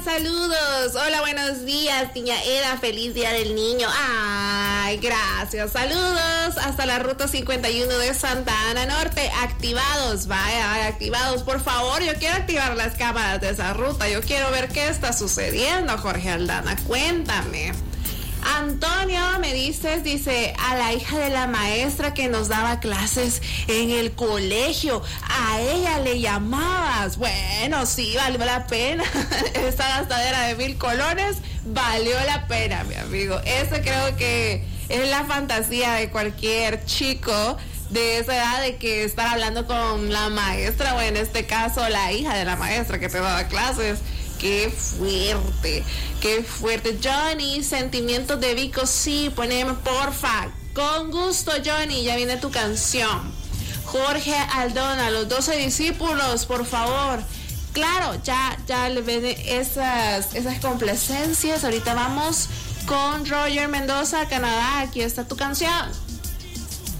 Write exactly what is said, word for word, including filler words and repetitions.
saludos. Hola, buenos días, niña Eda. Feliz Día del Niño. Ay, gracias. Saludos hasta la ruta cincuenta y uno de Santa Ana Norte. Activados, vaya, vaya, activados. Por favor, yo quiero activar las cámaras de esa ruta. Yo quiero ver qué está sucediendo, Jorge Aldana. Cuéntame. Antonio, me dices, dice, a la hija de la maestra que nos daba clases en el colegio, a ella le llamabas. Bueno, sí, valió la pena. Esta gastadera de mil colones valió la pena, mi amigo. Eso creo que es la fantasía de cualquier chico de esa edad, de que estar hablando con la maestra, o en este caso la hija de la maestra que te daba clases. Qué fuerte, qué fuerte. Johnny, sentimientos de Vico, sí, poneme porfa. Con gusto, Johnny, ya viene tu canción. Jorge Aldona, los doce discípulos, por favor. Claro, ya, ya le ven esas, esas complacencias. Ahorita vamos con Roger Mendoza, Canadá. Aquí está tu canción.